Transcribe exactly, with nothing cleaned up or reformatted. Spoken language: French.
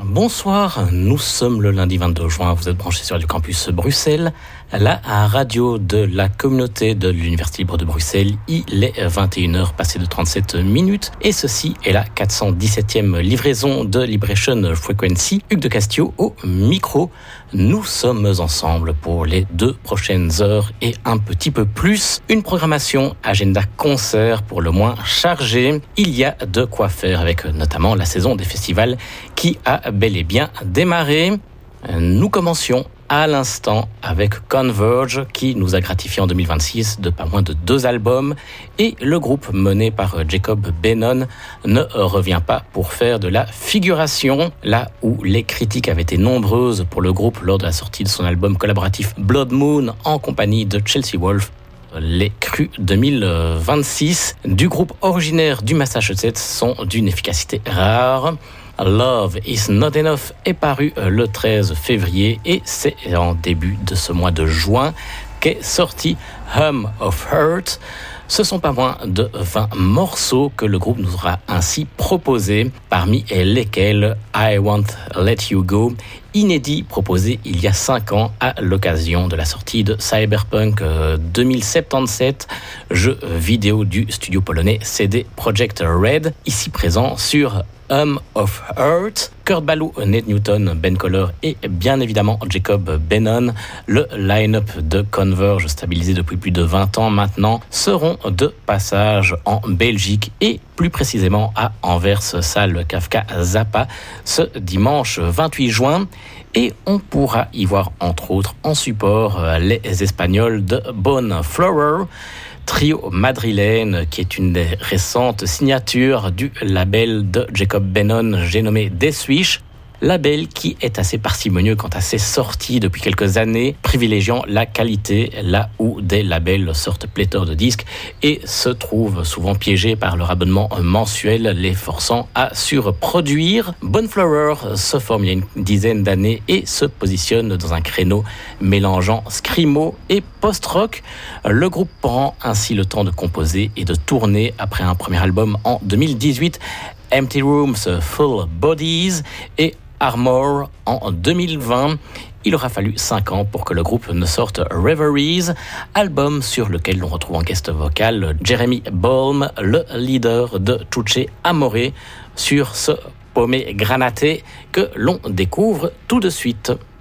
Bonsoir, nous sommes le lundi vingt-deux juin, vous êtes branchés sur Radio Campus Bruxelles, la radio de la communauté de l'Université libre de Bruxelles. Il est vingt et une heures passées de trente-sept minutes et ceci est la quatre cent dix-septième livraison de Liberation Frequency. Hugues de Castillo au micro. Nous sommes ensemble pour les deux prochaines heures et un petit peu plus. Une programmation agenda concert pour le moins chargée. Il y a de quoi faire avec notamment la saison des festivals qui a bel et bien démarré. Nous commencions à l'instant avec Converge qui nous a gratifié en deux mille vingt-six de pas moins de deux albums et le groupe mené par Jacob Bannon ne revient pas pour faire de la figuration. Là où les critiques avaient été nombreuses pour le groupe lors de la sortie de son album collaboratif Blood Moon en compagnie de Chelsea Wolfe, les crues deux mille vingt-six du groupe originaire du Massachusetts sont d'une efficacité rare. Love is not enough est paru le treize février et c'est en début de ce mois de juin qu'est sorti Hum of Hurt. Ce sont pas moins de vingt morceaux que le groupe nous aura ainsi proposés, parmi lesquels I Won't Let You Go, inédit proposé il y a cinq ans à l'occasion de la sortie de Cyberpunk deux mille soixante-dix-sept, jeu vidéo du studio polonais C D Projekt Red, ici présent sur Hum of Hurt. Kurt Ballou, Nate Newton, Ben Koller et bien évidemment Jacob Bannon, le line-up de Converge stabilisé depuis plus de vingt ans maintenant, seront de passage en Belgique et plus précisément à Anvers, salle Kafka Zappa, ce dimanche vingt-huit juin. Et on pourra y voir entre autres en support les Espagnols de Bone Flower, trio madrilène qui est une des récentes signatures du label de Jacob Bannon, j'ai nommé Deathwish. Label qui est assez parcimonieux quant à ses sorties depuis quelques années, privilégiant la qualité là où des labels sortent pléthore de disques et se trouvent souvent piégés par leur abonnement mensuel, les forçant à surproduire. Boneflower se forme il y a une dizaine d'années et se positionne dans un créneau mélangeant screamo et post-rock. Le groupe prend ainsi le temps de composer et de tourner après un premier album en deux mille dix-huit, Empty Rooms, Full Bodies, et Armor en deux mille vingt. Il aura fallu cinq ans pour que le groupe ne sorte Reveries, album sur lequel l'on retrouve en guest vocal Jeremy Bolm, le leader de Chuche Amore, sur ce Pomegranate que l'on découvre tout de suite.